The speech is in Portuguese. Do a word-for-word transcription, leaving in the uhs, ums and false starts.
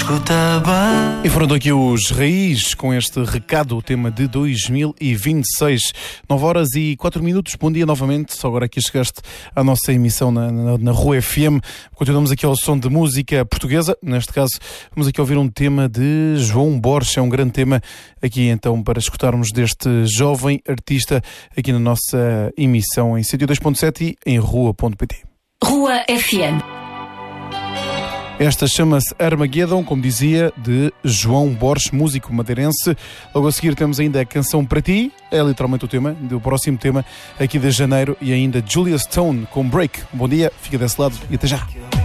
escuta bem. E foram aqui os Raiz com este recado, o tema de dois mil e vinte e seis. nove horas e quatro minutos. Bom dia novamente. Só agora aqui chegaste à nossa emissão na, na, na Rua F M. Continuamos aqui ao som de música portuguesa. Neste caso, vamos aqui ouvir um tema de João Borges. É um grande tema aqui então para escutarmos deste jovem artista aqui na nossa emissão em cento e dois ponto sete e em rua ponto pt. Rua F M. Esta chama-se Armageddon, como dizia, de João Borges, músico madeirense. Logo a seguir temos ainda a Canção para Ti, é literalmente o tema, do próximo tema aqui de janeiro, e ainda Julia Stone com Break. Bom dia, fica desse lado e até já.